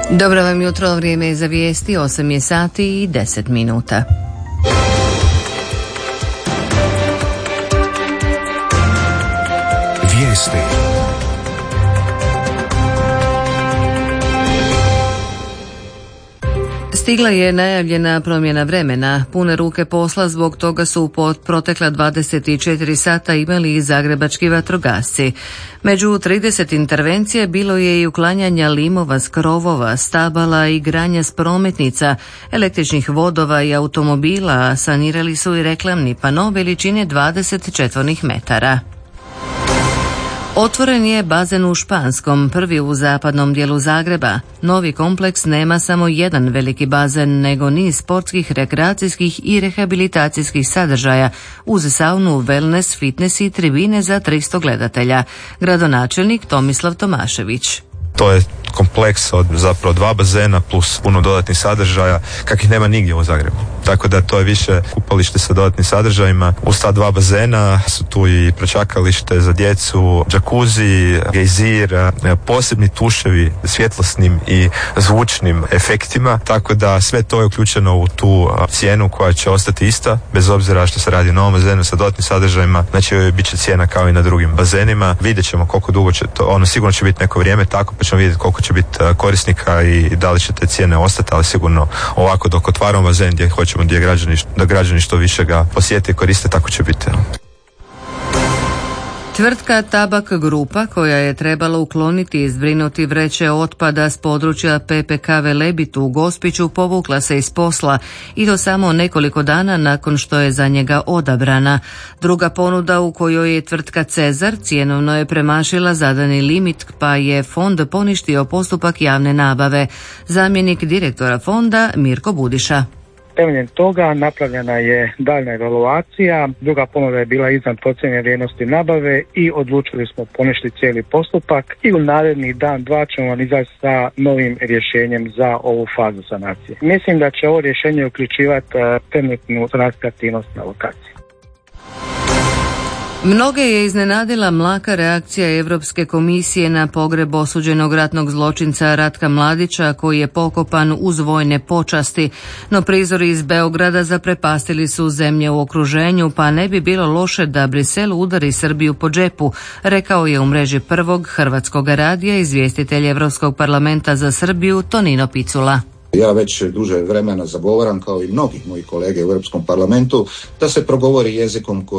Dobro vam jutro, vrijeme je za vijesti, 8 je sati i 10 minuta. Vijesti. Stigla je najavljena promjena vremena. Pune ruke posla zbog toga su protekla 24 sata imali i zagrebački vatrogasci. Među 30 intervencija bilo je i uklanjanja limova s krovova, stabala i granja s prometnica, električnih vodova i automobila, a sanirali su i reklamni pano veličine 20 četvornih metara. Otvoren je bazen u Španskom, prvi u zapadnom dijelu Zagreba. Novi kompleks nema samo jedan veliki bazen, nego niz sportskih, rekreacijskih i rehabilitacijskih sadržaja, uz saunu, wellness, fitness i tribine za 300 gledatelja. Gradonačelnik Tomislav Tomašević. To je kompleks od zapravo 2 bazena plus puno dodatnih sadržaja kakvih nema nigdje u Zagrebu. Tako da to je više kupalište sa dodatnim sadržajima. Uz ta 2 bazena su tu i prečakalište za djecu, džakuzi, gejzir, posebni tuševi svjetlosnim i zvučnim efektima. Tako da sve to je uključeno u tu cijenu koja će ostati ista, bez obzira što se radi o novom bazenu sa dodatnim sadržajima. Znači bit će cijena kao i na drugim bazenima. Vidjet ćemo koliko dugo će to, sigurno će biti neko vrijeme tako, pa ćemo vidjeti koliko će biti korisnika i da li će te cijene ostati, ali sigurno ovako dok otvaramo bazen gdje hoćemo da građani što više ga posjete i koriste, tako će biti. Tvrtka Tabak Grupa, koja je trebala ukloniti i zbrinuti vreće otpada s područja PPK Velebit u Gospiću, povukla se iz posla i to samo nekoliko dana nakon što je za njega odabrana. Druga ponuda u kojoj je tvrtka Cezar cjenovno je premašila zadani limit, pa je fond poništio postupak javne nabave. Zamjenik direktora fonda Mirko Budiša. Temeljem toga napravljena je daljna evaluacija, druga ponuda je bila iznad procijenjene vrijednosti nabave i odlučili smo poništiti cijeli postupak i u naredni dan, 2 ćemo vam izaći sa novim rješenjem za ovu fazu sanacije. Mislim da će ovo rješenje uključivati trenutnu sanacijsku aktivnost na lokaciji. Mnoge je iznenadila mlaka reakcija Europske komisije na pogreb osuđenog ratnog zločinca Ratka Mladića, koji je pokopan uz vojne počasti, no prizori iz Beograda zaprepastili su zemlje u okruženju, pa ne bi bilo loše da Brisel udari Srbiju po džepu, rekao je u mreži Prvog hrvatskog radija izvjestitelj Europskog parlamenta za Srbiju Tonino Picula. Ja već duže vremena zagovaram, kao i mnogi moji kolege u Europskom parlamentu, da se progovori jezikom koji